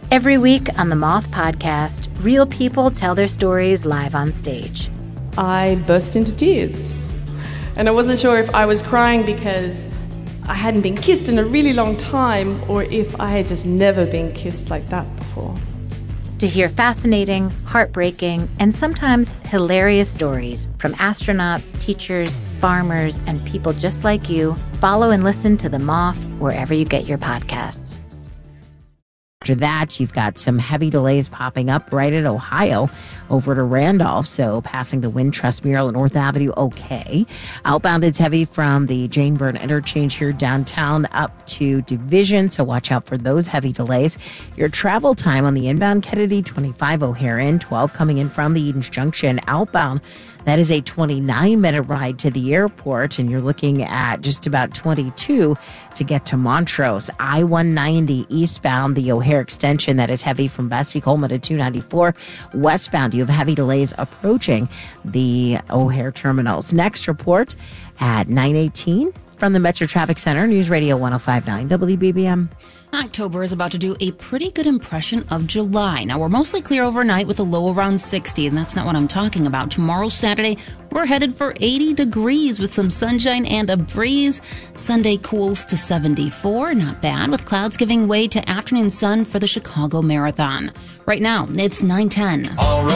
Every week on the Moth Podcast, real people tell their stories live on stage. I burst into tears. And I wasn't sure if I was crying because I hadn't been kissed in a really long time or if I had just never been kissed like that before. To hear fascinating, heartbreaking, and sometimes hilarious stories from astronauts, teachers, farmers, and people just like you, follow and listen to The Moth wherever you get your podcasts. After that, you've got some heavy delays popping up right at Ohio over to Randolph. So passing the Wintrust mural at North Avenue, okay. Outbound, it's heavy from the Jane Byrne interchange here downtown up to Division. So watch out for those heavy delays. Your travel time on the inbound Kennedy, 25 O'Hare in, 12 coming in from the Edens Junction. Outbound, that is a 29-minute ride to the airport, and you're looking at just about 22 to get to Montrose. I-190 eastbound, the O'Hare extension, that is heavy from Betsy Coleman to 294. Westbound, you have heavy delays approaching the O'Hare terminals. Next report at 9:18 from the Metro Traffic Center, News Radio 105.9 WBBM. October is about to do a pretty good impression of July. Now, we're mostly clear overnight with a low around 60, and that's not what I'm talking about. Tomorrow, Saturday, we're headed for 80 degrees with some sunshine and a breeze. Sunday cools to 74, not bad, with clouds giving way to afternoon sun for the Chicago Marathon. Right now, it's 9:10.